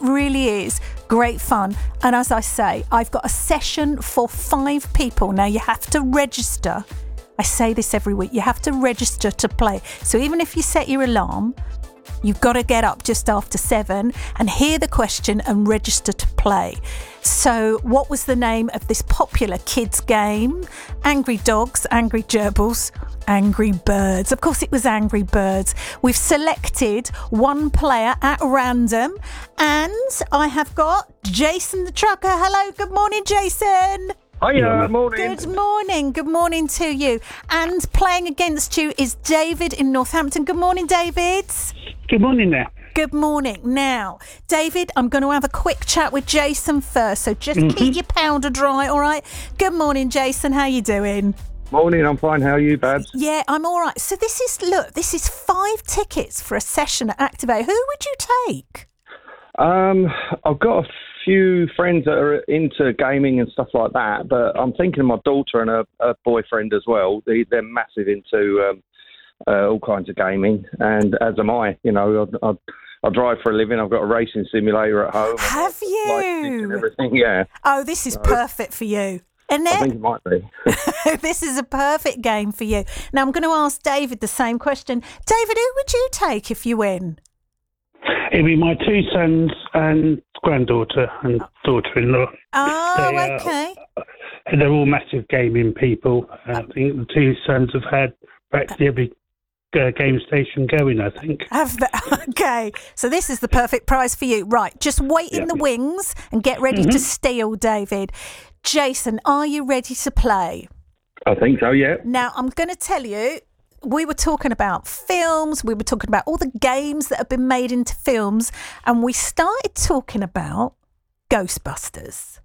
really is great fun. And as I say, I've got a session for 5 people. Now, you have to register. I say this every week. You have to register to play. So even if you set your alarm, you've got to get up just after 7 and hear the question and register to play. So what was the name of this popular kids game? Angry Dogs, Angry Gerbils, Angry Birds. Of course it was Angry Birds. We've selected one player at random and I have got Jason the Trucker. Hello, good morning, Jason. Hiya, morning. Good morning. Good morning to you. And playing against you is David in Northampton. Good morning, David. Good morning there. Good morning. Now, David, I'm going to have a quick chat with Jason first, so just keep your powder dry, all right? Good morning, Jason. How you doing? Morning, I'm fine. How are you, Babs? Yeah, I'm all right. So this is 5 tickets for a session at Activate. Who would you take? I've got a few friends that are into gaming and stuff like that, but I'm thinking of my daughter and her boyfriend as well. They're massive into all kinds of gaming, and as am I. You know, I drive for a living. I've got a racing simulator at home. Have you? And everything, yeah. Oh, this is perfect for you. And I think it might be. This is a perfect game for you. Now, I'm going to ask David the same question. David, who would you take if you win? It'd be my 2 sons and granddaughter and daughter-in-law. Oh, okay. They're all massive gaming people. I think the 2 sons have had practically every game station going, I think. Okay, so this is the perfect prize for you. Right, just wait in the wings and get ready to steal, David. Jason, are you ready to play? I think so, yeah. Now, I'm going to tell you, we were talking about films, we were talking about all the games that have been made into films, and we started talking about Ghostbusters.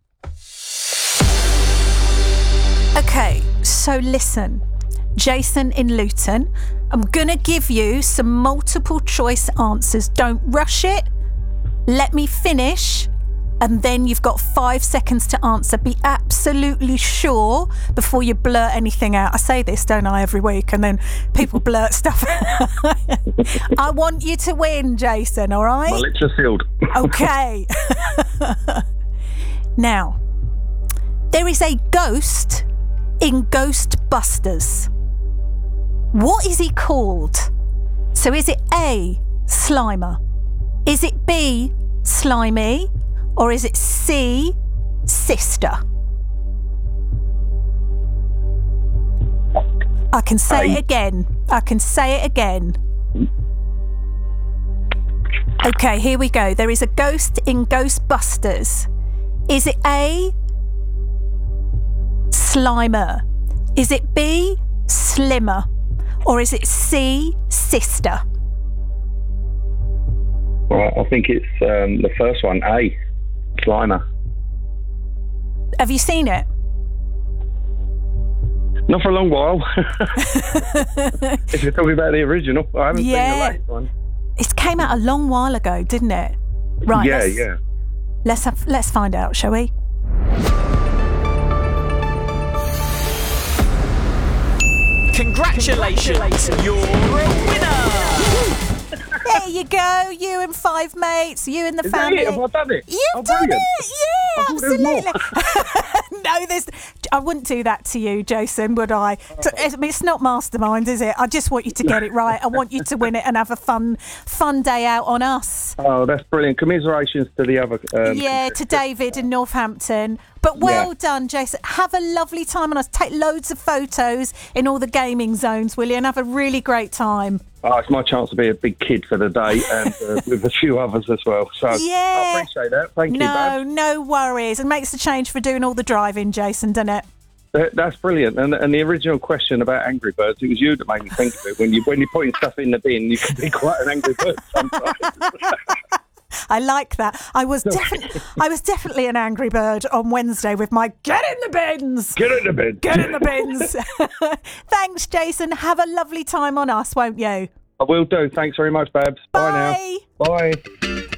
Okay, so listen, Jason in Luton, I'm going to give you some multiple choice answers. Don't rush it. Let me finish. And then you've got 5 seconds to answer. Be absolutely sure before you blurt anything out. I say this, don't I, every week? And then people blurt stuff. I want you to win, Jason, all right? My lips are sealed. Okay. Now, there is a ghost in Ghostbusters. What is he called? So is it A, Slimer? Is it B, Slimy? Or is it C, Sister? I can say it again. Okay, here we go. There is a ghost in Ghostbusters. Is it A, Slimer? Is it B, Slimmer? Or is it C, Sister? Well, I think it's the first one, A, Slimer. Have you seen it? Not for a long while. If you're talking about the original, I haven't seen the latest one. It came out a long while ago, didn't it? Right. Yeah. Let's find out, shall we? Congratulations, you're a winner! There you go, you and 5 mates, you and the family. Have I done it? You've done brilliant. it, yeah, absolutely. No, I wouldn't do that to you, Jason, would I? I mean, it's not Mastermind, is it? I just want you to get it right. I want you to win it and have a fun day out on us. Oh, that's brilliant. Commiserations to the other... to David in Northampton. But well done, Jason. Have a lovely time on us. Take loads of photos in all the gaming zones, will you? And have a really great time. Oh, it's my chance to be a big kid for the day and with a few others as well. So I appreciate that. Thank you, Babs. No worries. It makes the change for doing all the driving, Jason, doesn't it? That's brilliant. And the original question about Angry Birds, it was you that made me think of it. When you're putting stuff in the bin, you can be quite an angry bird sometimes. I like that. I was definitely an angry bird on Wednesday with my get in the bins. Get in the bin. Get in the bins. Thanks, Jason. Have a lovely time on us, won't you? I will do. Thanks very much, Babs. Bye. Bye now. Bye.